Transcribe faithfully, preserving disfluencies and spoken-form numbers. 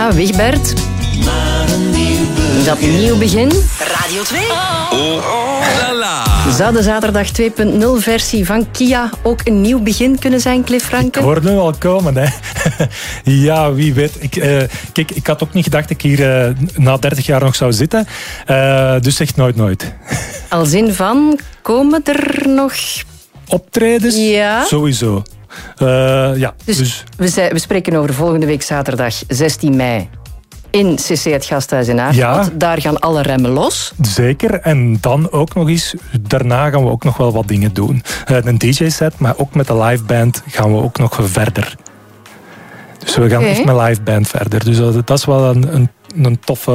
Ja, Wigbert. Dat nieuw begin. Radio twee. Oh, la la. Zou de zaterdag twee punt nul versie van Kia ook een nieuw begin kunnen zijn, Cliff Franke? Ik hoor nu al komen, hè. Ja, wie weet. Ik, uh, kijk, ik had ook niet gedacht dat ik hier uh, na dertig jaar nog zou zitten. Uh, dus echt nooit nooit. Als in van, komen er nog... Optredens? Ja. Sowieso. Uh, ja, dus, dus... We, zei, we spreken over volgende week zaterdag zestien mei. In C C het Gasthuis in Aarschot. Ja. Daar gaan alle remmen los. Zeker. En dan ook nog eens... Daarna gaan we ook nog wel wat dingen doen. Uh, een D J-set, maar ook met de liveband gaan we ook nog verder. Dus we gaan okay. echt met liveband verder. Dus dat, dat is wel een, een, een toffe...